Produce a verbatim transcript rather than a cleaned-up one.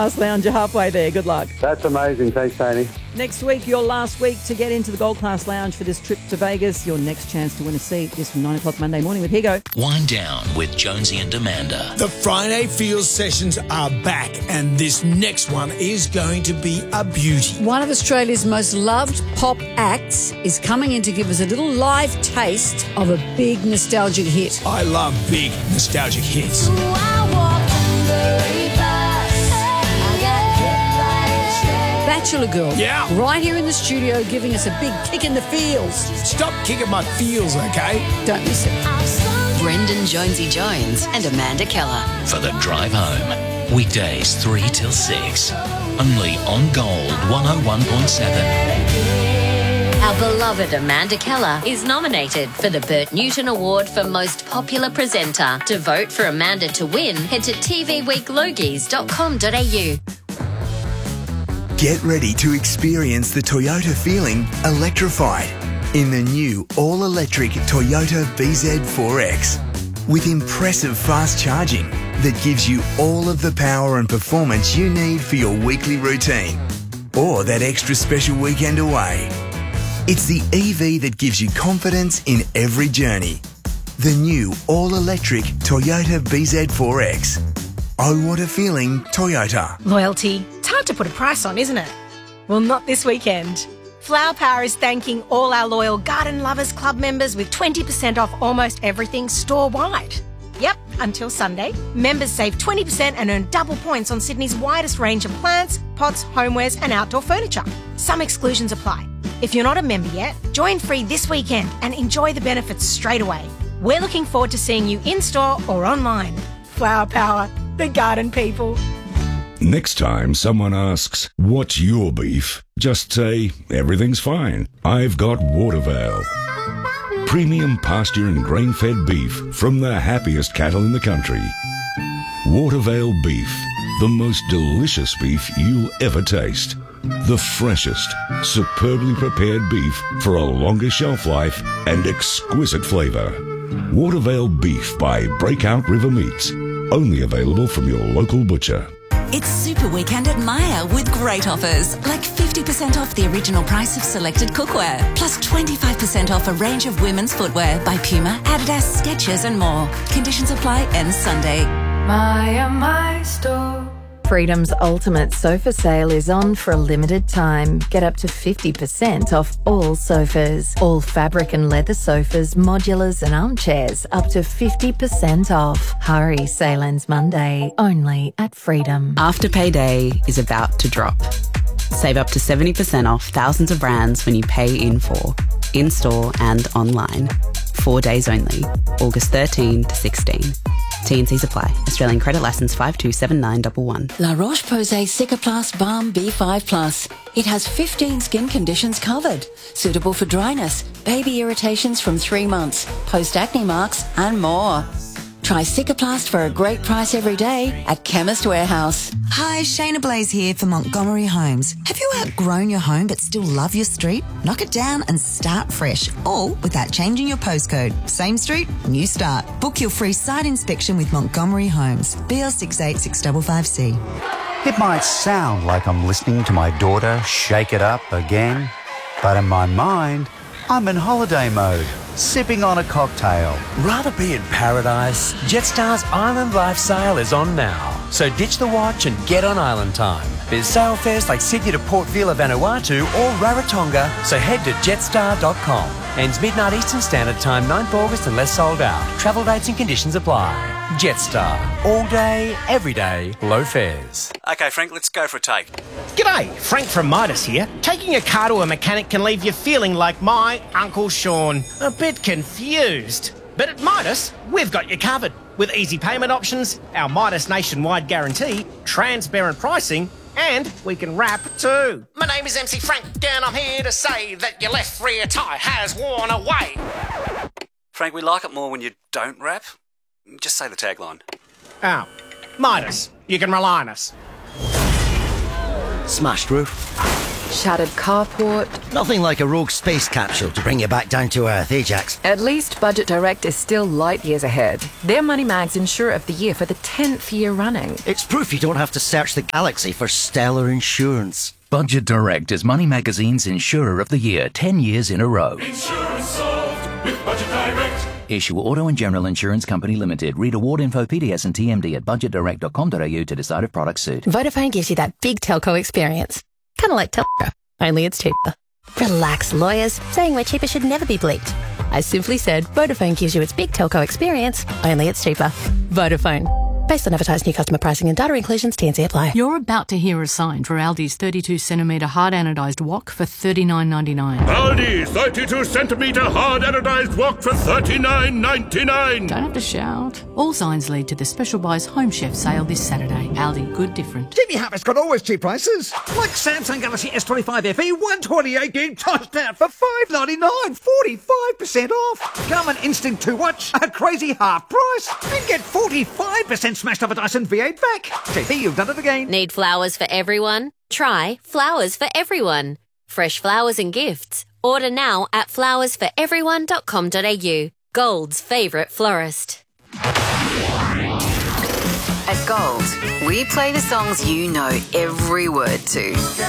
Us Lounge, you're halfway there. Good luck. That's amazing. Thanks, Tony. Next week, your last week to get into the Gold Class Lounge for this trip to Vegas. Your next chance to win a seat is from nine o'clock Monday morning with Higo. Wind down with Jonesy and Amanda. The Friday Feels sessions are back, and this next one is going to be a beauty. One of Australia's most loved pop acts is coming in to give us a little live taste of a big nostalgic hit. I love big nostalgic hits. Bachelor Girl. Yeah. Right here in the studio giving us a big kick in the feels. Stop kicking my feels, okay? Don't miss it. Brendan Jonesy Jones and Amanda Keller. For the drive home. Weekdays three till six. Only on Gold one oh one point seven. Our beloved Amanda Keller is nominated for the Bert Newton Award for Most Popular Presenter. To vote for Amanda to win, head to t v week logies dot com dot a u. Get ready to experience the Toyota feeling electrified in the new all-electric Toyota B Z four X. With impressive fast charging that gives you all of the power and performance you need for your weekly routine or that extra special weekend away. It's the E V that gives you confidence in every journey. The new all-electric Toyota B Z four X. Oh, what a feeling, Toyota. Loyalty. It's hard to put a price on, isn't it? Well, not this weekend. Flower Power is thanking all our loyal Garden Lovers Club members with twenty percent off almost everything store-wide. Yep, until Sunday. Members save twenty percent and earn double points on Sydney's widest range of plants, pots, homewares and outdoor furniture. Some exclusions apply. If you're not a member yet, join free this weekend and enjoy the benefits straight away. We're looking forward to seeing you in-store or online. Flower Power, the garden people. Next time someone asks, what's your beef? Just say, everything's fine. I've got Watervale. Premium pasture and grain-fed beef from the happiest cattle in the country. Watervale beef, the most delicious beef you'll ever taste. The freshest, superbly prepared beef for a longer shelf life and exquisite flavour. Watervale beef by Breakout River Meats. Only available from your local butcher. It's Super Weekend at Myer with great offers, like fifty percent off the original price of selected cookware, plus twenty-five percent off a range of women's footwear by Puma, Adidas, Skechers and more. Conditions apply end Sunday. Myer, my store. Freedom's ultimate sofa sale is on for a limited time. Get up to fifty percent off all sofas. All fabric and leather sofas, modulars and armchairs up to fifty percent off. Hurry, sale ends Monday, only at Freedom. Afterpay Day is about to drop. Save up to seventy percent off thousands of brands when you pay in full, in-store and online. Four days only, August thirteenth to sixteenth. T and Cs apply. Australian credit licence five two seven nine one one. La Roche-Posay Cicaplast Balm B five plus. It has fifteen skin conditions covered. Suitable for dryness, baby irritations from three months, post-acne marks and more. Try Cicaplast for a great price every day at Chemist Warehouse. Hi, Shayna Blaze here for Montgomery Homes. Have you outgrown your home but still love your street? Knock it down and start fresh, all without changing your postcode. Same street, new start. Book your free site inspection with Montgomery Homes. B L six eight six five five C. It might sound like I'm listening to my daughter shake it up again, but in my mind, I'm in holiday mode, sipping on a cocktail. Rather be in paradise? Jetstar's Island Life Sale is on now. So ditch the watch and get on island time. There's sale fares like Sydney to Port Vila, Vanuatu or Rarotonga, so head to jetstar dot com. Ends midnight Eastern Standard Time, ninth August unless sold out. Travel dates and conditions apply. Jetstar. All day, every day, low fares. Okay, Frank, let's go for a take. G'day, Frank from Midas here. Taking a car to a mechanic can leave you feeling like my Uncle Sean. A bit confused. But at Midas, we've got you covered. With easy payment options, our Midas nationwide guarantee, transparent pricing, and we can wrap too. My name is M C Frank and I'm here to say that your left rear tyre has worn away. Frank, we like it more when you don't rap. Just say the tagline. Oh, Midas, you can rely on us. Smashed roof. Shattered carport. Nothing like a rogue space capsule to bring you back down to Earth, Ajax. At least Budget Direct is still light years ahead. They're Moneymag's Insurer of the Year for the tenth year running. It's proof you don't have to search the galaxy for stellar insurance. Budget Direct is Money Magazine's Insurer of the Year ten years in a row. Insurance solved with Budget Direct. Issue Auto and General Insurance Company Limited. Read award info, P D S and T M D at budget direct dot com dot a u to decide if products suit. Vodafone gives you that big telco experience. Kind of like Telco, only it's cheaper. Relax, lawyers. Saying we're cheaper should never be bleeped. I simply said Vodafone gives you its big telco experience, only it's cheaper. Vodafone. Based on advertised new customer pricing and data inclusions, T and C apply. You're about to hear a sign for Aldi's thirty-two centimetre hard anodised wok for thirty-nine ninety-nine. Aldi thirty-two centimetre hard anodised wok for thirty-nine ninety-nine. Don't have to shout. All signs lead to the Special Buys Home Chef sale this Saturday. Aldi, good different. Jimmy Harris got always cheap prices. Like Samsung Galaxy S twenty-five F E one twenty-eight gig touchdown for five ninety-nine, forty-five percent off. Come and instant two watch at a crazy half price and get forty-five percent smashed up a Dyson V eight back. J P, you've done it again. Need flowers for everyone? Try Flowers for Everyone. Fresh flowers and gifts. Order now at flowers for everyone dot com dot a u. Gold's favourite florist. At Gold, we play the songs you know every word to.